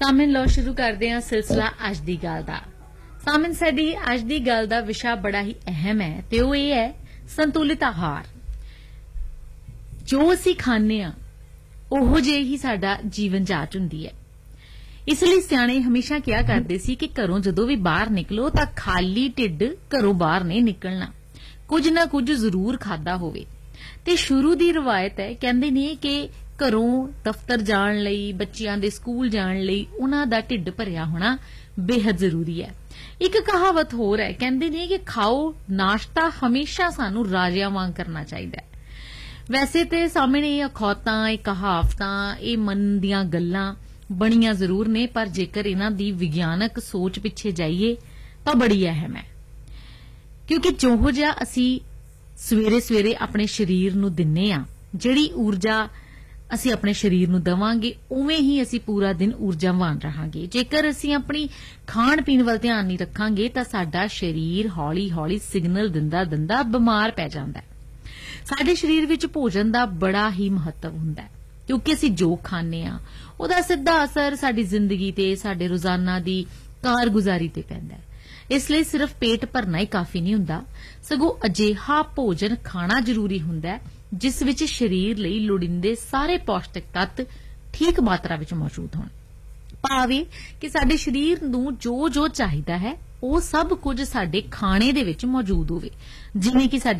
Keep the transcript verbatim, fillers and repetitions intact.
ਸਾਮਿਨ ਲੋ ਸ਼ੁਰੂ ਕਰਦੇ ਹਾਂ ਸਿਲਸਿਲਾ ਅੱਜ ਦੀ ਗੱਲ ਦਾ। ਸਾਮਿਨ ਸਾਡੀ ਅੱਜ ਦੀ ਗੱਲ ਦਾ ਵਿਸ਼ਾ ਬੜਾ ਹੀ ਅਹਿਮ ਹੈ ਤੇ ਉਹ ਇਹ ਹੈ ਸੰਤੁਲਿਤ ਆਹਾਰ। ਜੋ ਅਸੀਂ ਖਾਂਦੇ ਹਾਂ ਉਹੋ ਜਿਹੀ ਹੀ ਸਾਡਾ ਜੀਵਨ ਜਾਚ ਹੁੰਦੀ ਹੈ। ਇਸ ਲਈ ਸਿਆਣੇ ਹਮੇਸ਼ਾ ਕਿਹਾ ਕਰਦੇ ਸੀ ਕਿ ਘਰੋਂ ਜਦੋਂ ਵੀ ਬਾਹਰ ਨਿਕਲੋ ਤਾਂ ਖਾਲੀ ਢਿੱਡ ਘਰੋਂ ਬਾਹਰ ਨਹੀਂ ਨਿਕਲਣਾ, ਕੁਝ ਨਾ ਕੁਝ ਜ਼ਰੂਰ ਖਾਦਾ ਹੋਵੇ। ਤੇ ਸ਼ੁਰੂ ਦੀ ਰਵਾਇਤ ਹੈ, ਕਹਿੰਦੇ ਨੇ ਕਿ ਘਰੋਂ ਦਫ਼ਤਰ ਜਾਣ ਲਈ, ਬੱਚਿਆਂ ਦੇ ਸਕੂਲ ਜਾਣ ਲਈ ਉਹਨਾਂ ਦਾ ਢਿੱਡ ਭਰਿਆ ਹੋਣਾ ਬੇहद ਜ਼ਰੂਰੀ ਹੈ। ਇੱਕ ਕਹਾਵਤ ਹੋਰ ਹੈ, ਕਹਿੰਦੇ ਨੇ ਕਿ ਖਾਓ ਨਾਸ਼ਤਾ ਹਮੇਸ਼ਾ ਸਾਨੂੰ ਰਾਜਿਆਂ ਵਾਂਗ ਕਰਨਾ ਚਾਹੀਦਾ ਹੈ। ਵੈਸੇ ਤੇ ਸਾਹਮਣੇ ਇਹ ਅਖੌਤਾਂ, ਇਹ ਕਹਾਵਤਾਂ, ਇਹ ਮਨ ਦੀਆਂ ਗੱਲਾਂ ਬਣੀਆਂ ਜ਼ਰੂਰ ਨੇ, ਪਰ ਜੇਕਰ ਇਹਨਾਂ ਦੀ ਵਿਗਿਆਨਕ ਸੋਚ ਪਿੱਛੇ ਜਾਈਏ ਤਾਂ ਬੜੀ ਅਹਿਮ ਹੈ। ਕਿਉਂਕਿ ਜਿਹੋ ਜਿਹਾ ਅਸੀਂ ਸਵੇਰੇ ਸਵੇਰੇ ਆਪਣੇ ਸਰੀਰ ਨੂੰ ਦਿੰਨੇ ਆ, ਜਿਹੜੀ ਊਰਜਾ ਅਸੀਂ ਆਪਣੇ ਸਰੀਰ ਨੂੰ ਦੇਵਾਂਗੇ ਉਵੇਂ ਹੀ ਅਸੀਂ ਪੂਰਾ ਦਿਨ ਊਰਜਾਵਾਨ ਰਹਾਂਗੇ। ਜੇਕਰ ਅਸੀਂ ਆਪਣੀ ਖਾਣ ਪੀਣ ਵੱਲ ਧਿਆਨ ਨਹੀਂ ਰੱਖਾਂਗੇ ਤਾਂ ਸਾਡਾ ਸਰੀਰ ਹੌਲੀ ਹੌਲੀ ਸਿਗਨਲ ਦਿੰਦਾ ਦਿੰਦਾ ਬਿਮਾਰ ਪੈ ਜਾਂਦਾ ਹੈ। ਸਾਡੇ ਸਰੀਰ ਵਿੱਚ ਭੋਜਨ ਦਾ ਬੜਾ ਹੀ ਮਹੱਤਵ ਹੁੰਦਾ ਹੈ, ਕਿਉਂਕਿ ਅਸੀਂ ਜੋ ਖਾਂਦੇ ਆ ਉਹਦਾ ਸਿੱਧਾ ਅਸਰ ਸਾਡੀ ਜ਼ਿੰਦਗੀ ਤੇ, ਸਾਡੇ ਰੋਜ਼ਾਨਾ ਦੀ ਕਾਰਗੁਜ਼ਾਰੀ ਤੇ ਪੈਂਦਾ ਹੈ। ਇਸ ਲਈ ਸਿਰਫ ਪੇਟ ਭਰਨਾ ਹੀ ਕਾਫੀ ਨਹੀਂ ਹੁੰਦਾ, ਸਗੋਂ ਅਜਿਹਾ ਭੋਜਨ ਖਾਣਾ ਜ਼ਰੂਰੀ ਹੁੰਦਾ ਹੈ ਜਿਸ ਵਿੱਚ ਸਰੀਰ ਲਈ ਲੋੜੀਂਦੇ ਸਾਰੇ ਪੌਸ਼ਟਿਕ ਤੱਤ ਠੀਕ ਮਾਤਰਾ ਵਿੱਚ ਮੌਜੂਦ ਹੋਣ। ਭਾਵੇਂ ਕਿ ਸਾਡੇ ਸਰੀਰ ਨੂੰ ਜੋ ਜੋ ਚਾਹੀਦਾ ਹੈ ਉਹ ਸਭ ਕੁਝ ਸਾਡੇ ਖਾਣੇ ਦੇ ਵਿੱਚ ਮੌਜੂਦ ਹੋਵੇ, ਜਿਵੇਂ ਕਿ ਸਾਡੇ